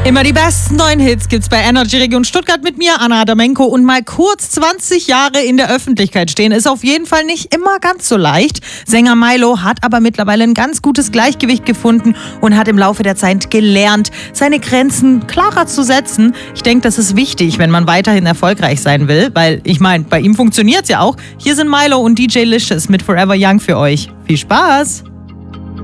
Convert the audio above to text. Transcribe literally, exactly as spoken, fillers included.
Immer die besten neuen Hits gibt's bei Energy Region Stuttgart mit mir, Anna Adamenko. Und mal kurz zwanzig Jahre in der Öffentlichkeit stehen ist auf jeden Fall nicht immer ganz so leicht. Sänger Milo hat aber mittlerweile ein ganz gutes Gleichgewicht gefunden und hat im Laufe der Zeit gelernt, seine Grenzen klarer zu setzen. Ich denke, das ist wichtig, wenn man weiterhin erfolgreich sein will, weil ich meine, bei ihm funktioniert's ja auch. Hier sind Milo und D J Licious mit Forever Young für euch. Viel Spaß!